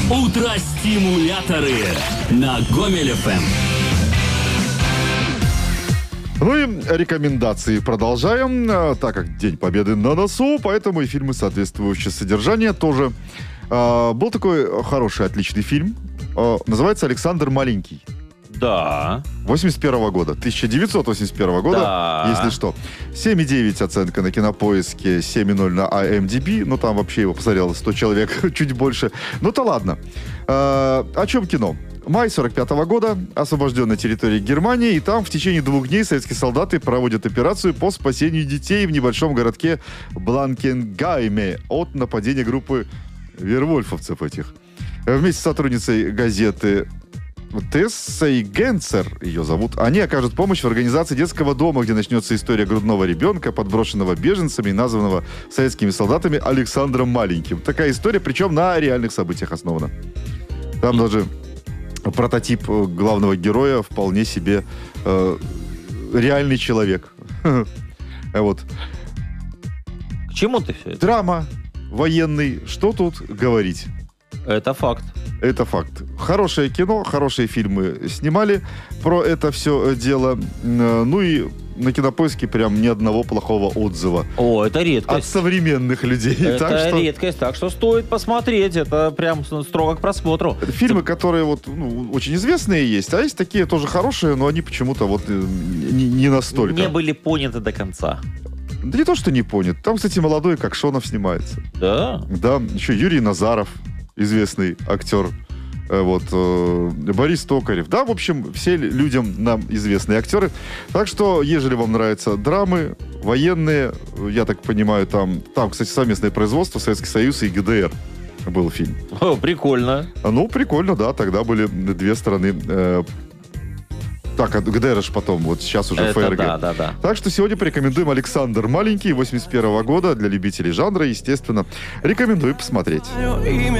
Утро-стимуляторы на Гомель ФМ. Ну и рекомендации продолжаем, так как День Победы на носу, поэтому и фильмы соответствующее содержание тоже. Был такой хороший, отличный фильм, называется «Александр Маленький». Да. 81 года, 1981 года, Да. если что. 7,9 оценка на Кинопоиске, 7,0 на IMDb. Ну, там вообще его посмотрело 100 человек, чуть больше. Ну-то ладно. О чем кино? Май 45 года, освобожденная территория Германии, и там в течение 2 дней советские солдаты проводят операцию по спасению детей в небольшом городке Бланкенгайме от нападения группы вервольфовцев этих. Вместе с сотрудницей газеты Тессой Генцер, ее зовут, они окажут помощь в организации детского дома, где начнется история грудного ребенка, подброшенного беженцами и названного советскими солдатами Александром Маленьким. Такая история, причем на реальных событиях основана. Там даже прототип главного героя вполне себе реальный человек. Вот. К чему ты все это? Драма, военный, что тут говорить? Это факт. Это факт. Хорошее кино, хорошие фильмы снимали про это все дело. Ну и на Кинопоиске прям ни одного плохого отзыва. О, это От редкость. современных людей. Это Так что редкость, так что стоит посмотреть. Это прям строго к просмотру. фильмы, которые вот, очень известные есть, а есть такие тоже хорошие, но они почему-то вот не настолько. Не были поняты до конца. Да не то, что не понят. Там, кстати, молодой Кокшонов снимается. Да? Да, еще Юрий Назаров, известный актер. Борис Токарев. Да, в общем, все людям нам известные актеры. Так что, ежели вам нравятся драмы, военные, я так понимаю, там, кстати, совместное производство Советский Союз и ГДР был фильм. О, прикольно. Ну, прикольно, да, тогда были две страны. Так, ГДР же потом, вот сейчас уже Это ФРГ. да. Так что сегодня порекомендуем «Александр Маленький» 81 года для любителей жанра, естественно. Рекомендую посмотреть.